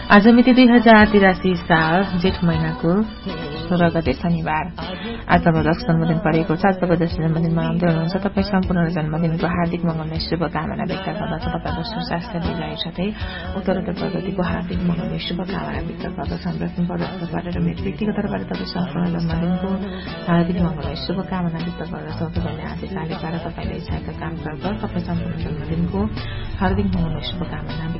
आज मिति 2083 साल जेठ महिनाको 16 गते शनिबार। आज तपाईको जन्मदिन परेको छ। आज तपाईँ जसले जन्मदिन मनाउँदै हुनुहुन्छ तपाईँ सम्पूर्ण जन्मदिनको हार्दिक मङ्गलमय शुभकामना व्यक्त गर्दछ। तपाईको सुस्वास्थ्य दीर्घायु साथै उत्तरोत्तर प्रगतिको हार्दिक मङ्गलमय शुभकामना व्यक्त गर्दछौं। रत्न पदबाट र मेरो व्यक्तिगत तर्फबाट तपाईँ सम्पूर्ण जन्मदिनको हार्दिक मङ्गलमय शुभकामना व्यक्त गर्दछौं। तपाईले आज कालेका र तपाईले इच्छाका काम गरेर तपाईँ सम्पूर्ण जन्मदिनको हार्दिक मङ्गलमय शुभकामना